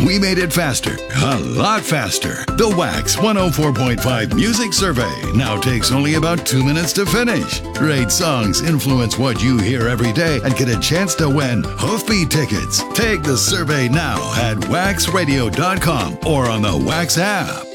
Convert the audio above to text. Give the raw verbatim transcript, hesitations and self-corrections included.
We made it faster, a lot faster. The Wax one oh four point five Music Survey now takes only about two minutes to finish. Great songs influence what you hear every day and get a chance to win Hoofbeat tickets. Take the survey now at wax radio dot com or on the Wax app.